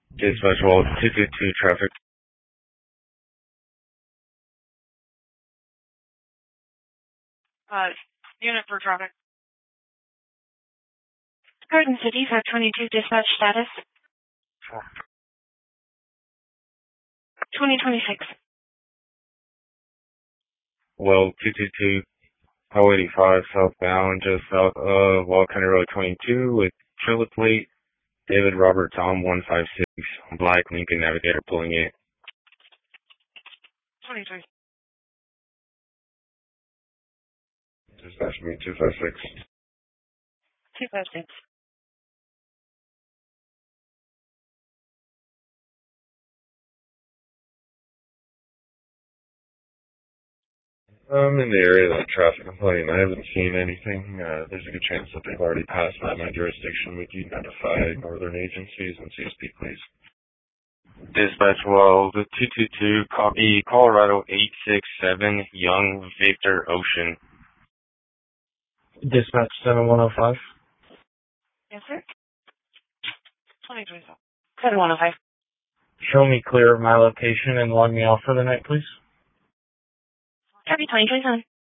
Dispatch Wall 222 traffic. Unit for traffic. Garden City 522 dispatch status. 2026. Well, 222 Highway 85 southbound, just south of Wall County Road 22 with trailer plate David Robert Tom 156 black Lincoln Navigator pulling in. 23. Dispatch me 256. 256. I'm in the area of the traffic complaint. I haven't seen anything. There's a good chance that they've already passed by my jurisdiction. Would you notify northern agencies and CSP, please? Dispatch well, the 222, copy Colorado 867, Young Victor Ocean. Dispatch 7105. Yes, sir. 2025. 7105. Show me clear of my location and log me off for the night, please. Copy 2027.